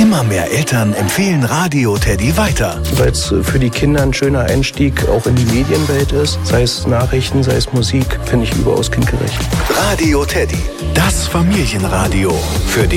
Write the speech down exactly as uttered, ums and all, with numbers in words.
Immer mehr Eltern empfehlen Radio Teddy weiter. Weil es für die Kinder ein schöner Einstieg auch in die Medienwelt ist. Sei es Nachrichten, sei es Musik, finde ich überaus kindgerecht. Radio Teddy, das Familienradio für den